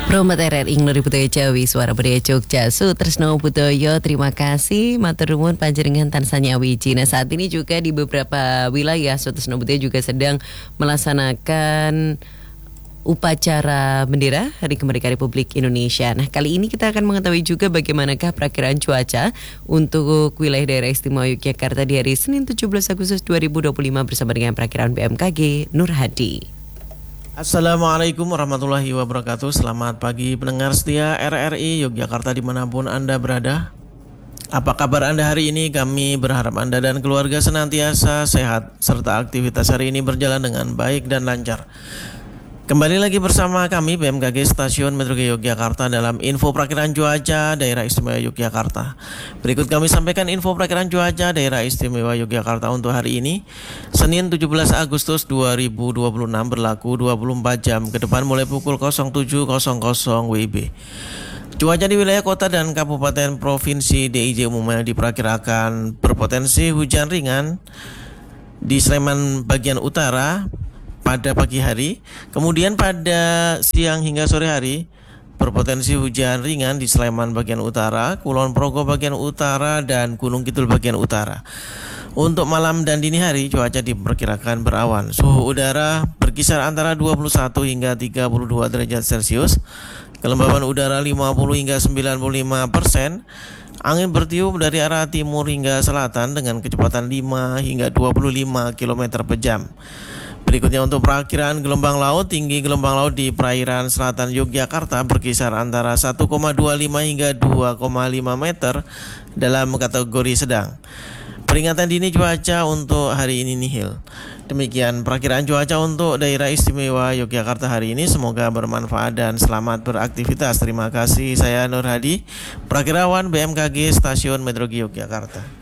Promo TRRI Ngluri Budoyo Jawi Suara Budaya Jogja Sutresno Budoyo. Terima kasih matur nuwun panjenengan tansah wiji. Nah, saat ini juga di beberapa wilayah Sutresno Budoyo juga sedang melaksanakan upacara bendera Hari Kemerdekaan Republik Indonesia. Nah, kali ini kita akan mengetahui juga bagaimanakah perakiraan cuaca untuk wilayah daerah istimewa Yogyakarta di hari Senin 17 Agustus 2025 bersama dengan perakiraan BMKG Nur Hadi. Assalamualaikum warahmatullahi wabarakatuh. Selamat pagi pendengar setia RRI Yogyakarta dimanapun Anda berada. Apa kabar Anda hari ini? Kami berharap Anda dan keluarga senantiasa sehat serta aktivitas hari ini berjalan dengan baik dan lancar. Kembali lagi bersama kami BMKG Stasiun Meteorologi Yogyakarta dalam info perakiraan cuaca daerah istimewa Yogyakarta. Berikut kami sampaikan info perakiraan cuaca daerah istimewa Yogyakarta untuk hari ini Senin 17 Agustus 2026 berlaku 24 jam ke depan mulai pukul 07.00 WIB. Cuaca di wilayah kota dan kabupaten provinsi DIY umumnya diperkirakan berpotensi hujan ringan di Sleman bagian utara pada pagi hari, kemudian pada siang hingga sore hari berpotensi hujan ringan di Sleman bagian utara, Kulon Progo bagian utara, dan Gunung Kidul bagian utara. Untuk malam dan dini hari cuaca diperkirakan berawan. Suhu udara berkisar antara 21 hingga 32 derajat Celcius. Kelembaban udara 50 hingga 95%. Angin bertiup dari arah timur hingga selatan dengan kecepatan 5 hingga 25 km per jam. Berikutnya untuk perakiraan gelombang laut. Tinggi gelombang laut di perairan selatan Yogyakarta berkisar antara 1,25 hingga 2,5 meter dalam kategori sedang. Peringatan dini cuaca untuk hari ini nihil. Demikian perakiraan cuaca untuk daerah istimewa Yogyakarta hari ini. Semoga bermanfaat dan selamat beraktivitas. Terima kasih. Saya Nur Hadi, perakirawan BMKG Stasiun Meteorologi Yogyakarta.